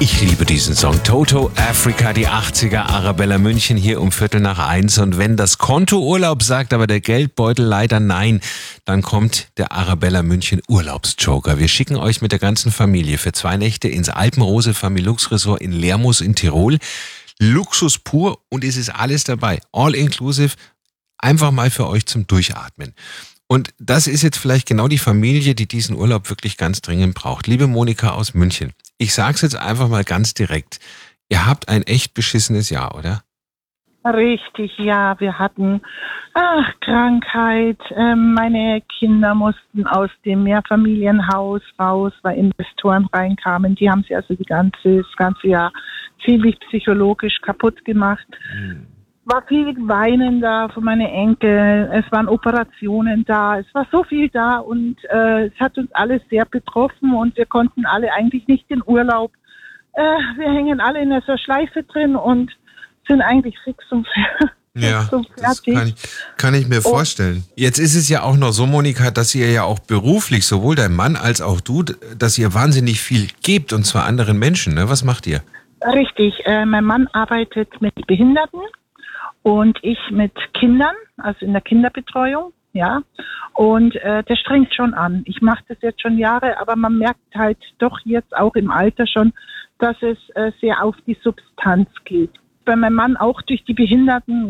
Ich liebe diesen Song. Toto, Africa, die 80er, Arabella München hier um 1:15. Und wenn das Konto Urlaub sagt, aber der Geldbeutel leider nein, dann kommt der Arabella München Urlaubsjoker. Wir schicken euch mit der ganzen Familie für 2 Nächte ins Alpenrose Familux Resort in Lermoos in Tirol. Luxus pur und es ist alles dabei. All inclusive. Einfach mal für euch zum Durchatmen. Und das ist jetzt vielleicht genau die Familie, die diesen Urlaub wirklich ganz dringend braucht. Liebe Monika aus München, ich sag's jetzt einfach mal ganz direkt. Ihr habt ein echt beschissenes Jahr, oder? Richtig, ja. Wir hatten Krankheit. Meine Kinder mussten aus dem Mehrfamilienhaus raus, weil Investoren reinkamen. Die haben sie also das ganze Jahr ziemlich psychologisch kaputt gemacht. War viel Weinen da von meinen Enkeln, es waren Operationen da, es war so viel da und es hat uns alle sehr betroffen und wir konnten alle eigentlich nicht in Urlaub. Wir hängen alle in so einer Schleife drin und sind eigentlich fix und fertig. Das kann ich mir vorstellen. Jetzt ist es ja auch noch so, Monika, dass ihr ja auch beruflich, sowohl dein Mann als auch du, dass ihr wahnsinnig viel gebt und zwar anderen Menschen. Ne? Was macht ihr? Richtig, mein Mann arbeitet mit Behinderten. Und ich mit Kindern, also in der Kinderbetreuung, ja. Und der strengt schon an. Ich mache das jetzt schon Jahre, aber man merkt halt doch jetzt auch im Alter schon, dass es sehr auf die Substanz geht. Bei meinem Mann auch durch die Behinderten